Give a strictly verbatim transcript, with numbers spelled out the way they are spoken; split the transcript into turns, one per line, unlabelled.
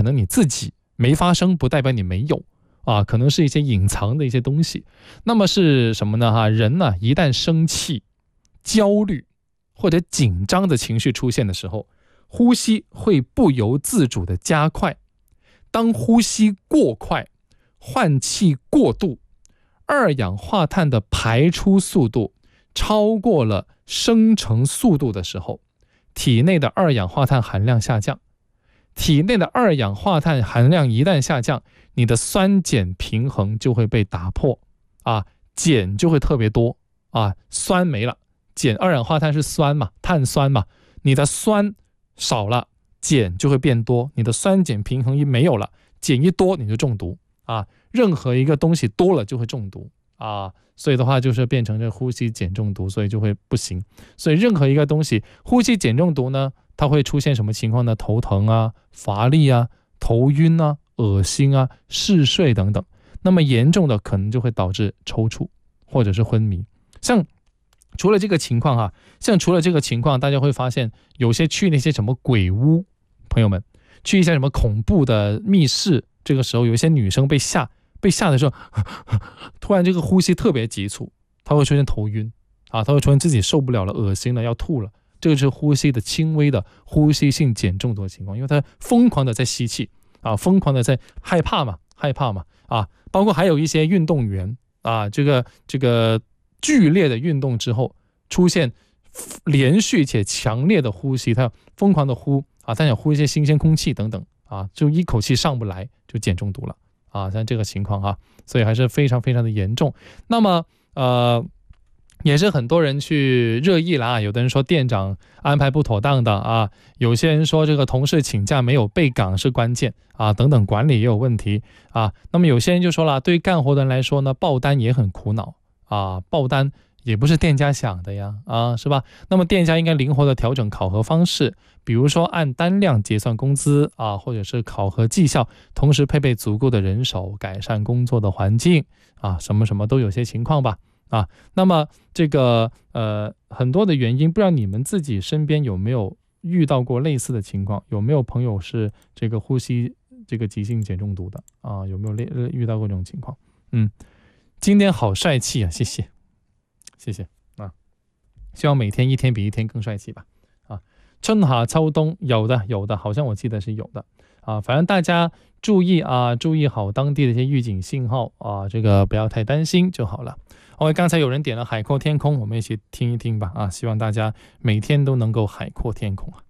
能你自己没发生，不代表你没有啊，可能是一些隐藏的一些东西。那么是什么呢？哈，人呢一旦生气、焦虑或者紧张的情绪出现的时候，呼吸会不由自主的加快。当呼吸过快，换气过度，二氧化碳的排出速度超过了生成速度的时候，体内的二氧化碳含量下降。体内的二氧化碳含量一旦下降，你的酸碱平衡就会被打破啊，碱就会特别多啊，酸没了，碱二氧化碳是酸嘛，碳酸嘛，你的酸少了，碱就会变多，你的酸碱平衡一没有了，碱一多你就中毒啊，任何一个东西多了就会中毒啊，所以的话就是变成这呼吸碱中毒，所以就会不行。所以任何一个东西呼吸碱中毒呢，它会出现什么情况呢？头疼啊、乏力啊、头晕啊、恶心啊、嗜睡等等。那么严重的可能就会导致抽搐或者是昏迷。像除了这个情况啊，像除了这个情况，大家会发现有些去那些什么鬼屋，朋友们去一些什么恐怖的密室，这个时候有一些女生被吓被吓的时候，呵呵突然这个呼吸特别急促，她会出现头晕啊，她会出现自己受不了了、恶心了、要吐了。这个是呼吸的轻微的呼吸性碱中毒的情况，因为他疯狂的在吸气啊，疯狂的在害怕嘛，害怕嘛啊，包括还有一些运动员啊，这个这个剧烈的运动之后出现连续且强烈的呼吸，他要疯狂的呼啊，他想呼一些新鲜空气等等啊，就一口气上不来就碱中毒了啊，像这个情况啊，所以还是非常非常的严重。那么呃。也是很多人去热议了啊，有的人说店长安排不妥当的啊，有些人说这个同事请假没有备岗是关键啊，等等，管理也有问题啊。那么有些人就说了，对于干活的人来说呢，报单也很苦恼啊，报单也不是店家想的呀啊，是吧？那么店家应该灵活的调整考核方式，比如说按单量结算工资啊，或者是考核绩效，同时配备足够的人手，改善工作的环境啊，什么什么都有些情况吧。啊，那么这个呃很多的原因，不知道你们自己身边有没有遇到过类似的情况？有没有朋友是这个呼吸这个急性碱中毒的啊？有没有类遇到过这种情况？嗯，今天好帅气啊，谢谢，谢谢啊，希望每天一天比一天更帅气吧。啊，春夏秋冬有的有的，好像我记得是有的啊，反正大家注意啊，注意好当地的一些预警信号啊，这个不要太担心就好了。OK， 刚才有人点了海阔天空，我们一起听一听吧啊！希望大家每天都能够海阔天空啊。